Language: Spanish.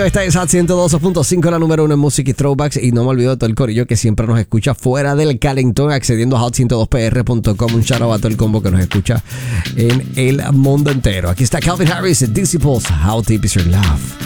Esta es Hot 102.5, la número 1 en música y throwbacks. Y no me olvido de todo el corillo que siempre nos escucha fuera del calentón, accediendo a hot102pr.com. Un shout out a todo el combo que nos escucha en el mundo entero. Aquí está Calvin Harris, Disciples, How Deep Is Your Love.